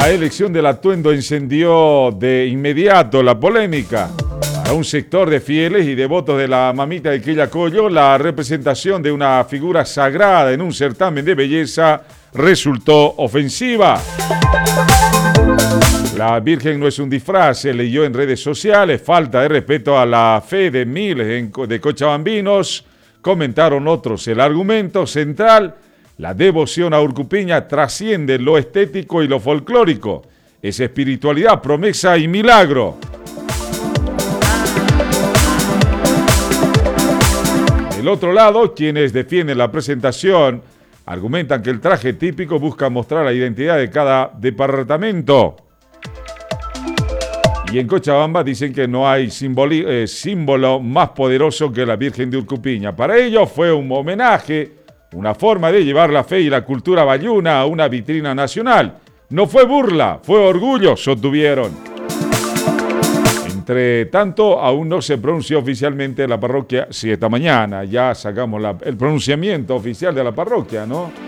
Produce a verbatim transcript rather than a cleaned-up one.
La elección del atuendo encendió de inmediato la polémica. Para un sector de fieles y devotos de la mamita de Quillacollo, la representación de una figura sagrada en un certamen de belleza resultó ofensiva. La Virgen no es un disfraz, se leyó en redes sociales, falta de respeto a la fe de miles de cochabambinos. Comentaron otros, el argumento central, la devoción a Urcupiña trasciende lo estético y lo folclórico. Es espiritualidad, promesa y milagro. Del otro lado, quienes defienden la presentación argumentan que el traje típico busca mostrar la identidad de cada departamento. Y en Cochabamba dicen que no hay simboli- eh, símbolo más poderoso que la Virgen de Urcupiña. Para ellos fue un homenaje, una forma de llevar la fe y la cultura bayuna a una vitrina nacional. No fue burla, fue orgullo, sostuvieron. Entre tanto, aún no se pronunció oficialmente la parroquia. Sí, esta mañana ya sacamos la, el pronunciamiento oficial de la parroquia, ¿no?